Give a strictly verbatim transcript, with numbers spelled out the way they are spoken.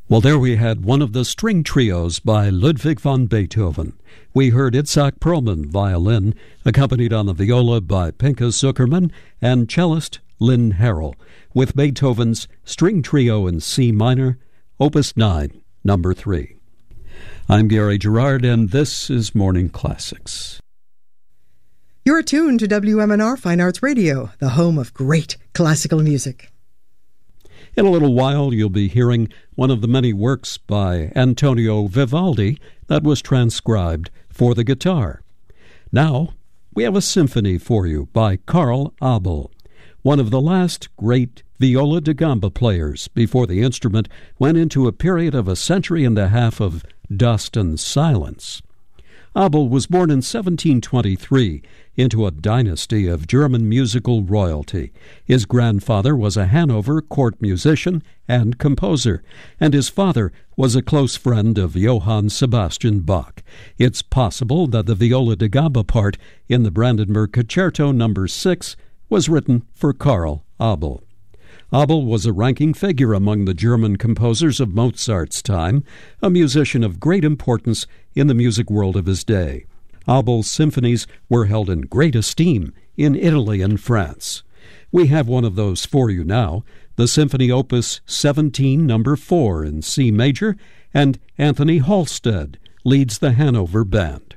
Well, there we had one of the string trios by Ludwig van Beethoven. We heard Itzhak Perlman, violin, accompanied on the viola by Pinchas Zuckerman and cellist Lynn Harrell, with Beethoven's String Trio in C minor, Opus nine, number three. I'm Gary Gerard, and this is Morning Classics. You're tuned to W M N R Fine Arts Radio, the home of great classical music. In a little while, you'll be hearing one of the many works by Antonio Vivaldi that was transcribed for the guitar. Now, we have a symphony for you by Carl Abel, one of the last great viola da gamba players before the instrument went into a period of a century and a half of dust and silence. Abel was born in seventeen twenty-three into a dynasty of German musical royalty. His grandfather was a Hanover court musician and composer, and his father was a close friend of Johann Sebastian Bach. It's possible that the viola da gamba part in the Brandenburg Concerto number six was written for Carl Abel. Abel was a ranking figure among the German composers of Mozart's time, a musician of great importance in the music world of his day. Abel's symphonies were held in great esteem in Italy and France. We have one of those for you now, the Symphony Opus seventeen, number four in C major, and Anthony Halstead leads the Hanover Band.